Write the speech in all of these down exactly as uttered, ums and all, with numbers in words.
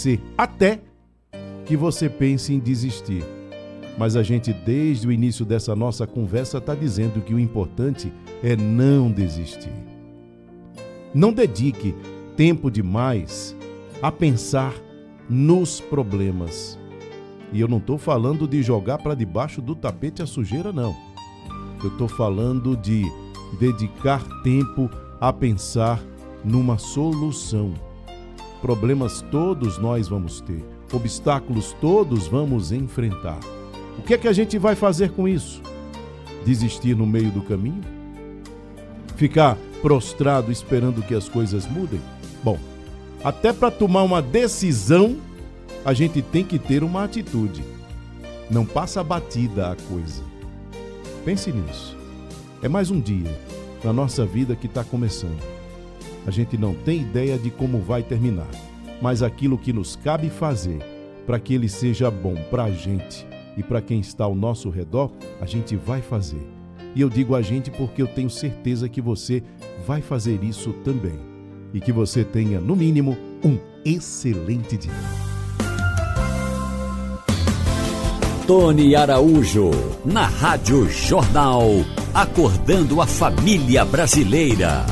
ser até que você pense em desistir. Mas a gente, desde o início dessa nossa conversa, está dizendo que o importante é não desistir. Não dedique tempo demais a pensar nos problemas. E eu não estou falando de jogar para debaixo do tapete a sujeira, não. Eu estou falando de dedicar tempo a pensar numa solução. Problemas todos nós vamos ter. Obstáculos todos vamos enfrentar. O que é que a gente vai fazer com isso? Desistir no meio do caminho? Ficar prostrado esperando que as coisas mudem? Bom, até para tomar uma decisão, a gente tem que ter uma atitude. Não passa batida a coisa. Pense nisso. É mais um dia na nossa vida que está começando. A gente não tem ideia de como vai terminar, mas aquilo que nos cabe fazer para que ele seja bom para a gente e para quem está ao nosso redor, a gente vai fazer. E eu digo a gente porque eu tenho certeza que você vai fazer isso também. E que você tenha, no mínimo, um excelente dia. Tony Araújo, na Rádio Jornal, acordando a família brasileira.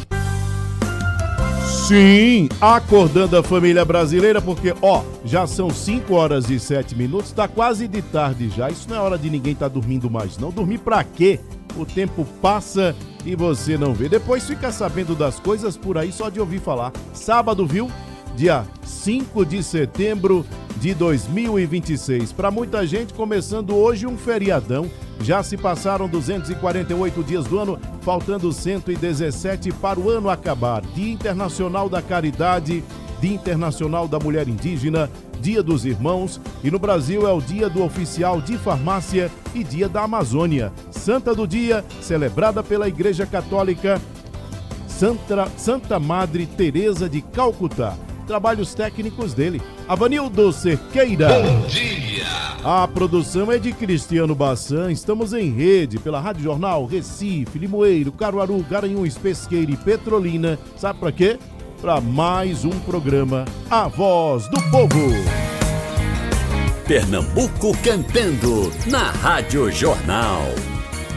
Sim, acordando a família brasileira, porque, ó, já são cinco horas e sete minutos, tá quase de tarde já. Isso não é hora de ninguém tá dormindo mais, não. Dormir pra quê? O tempo passa e você não vê. Depois fica sabendo das coisas por aí só de ouvir falar. Sábado, viu? Dia cinco de setembro de dois mil e vinte e seis. Para muita gente, começando hoje um feriadão. Já se passaram duzentos e quarenta e oito dias do ano, faltando cento e dezessete para o ano acabar. Dia Internacional da Caridade, Dia Internacional da Mulher Indígena, Dia dos Irmãos, e no Brasil é o Dia do Oficial de Farmácia e Dia da Amazônia. Santa do Dia, celebrada pela Igreja Católica, Santa, Santa Madre Teresa de Calcutá. Trabalhos técnicos dele, Avanildo Cerqueira. Bom dia! A produção é de Cristiano Bassan. Estamos em rede pela Rádio Jornal, Recife, Limoeiro, Caruaru, Garanhuns, Pesqueira e Petrolina. Sabe pra quê? Para mais um programa A Voz do Povo. Pernambuco cantando na Rádio Jornal.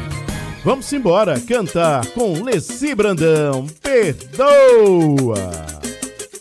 Vamos embora cantar com Leci Brandão. Perdoa!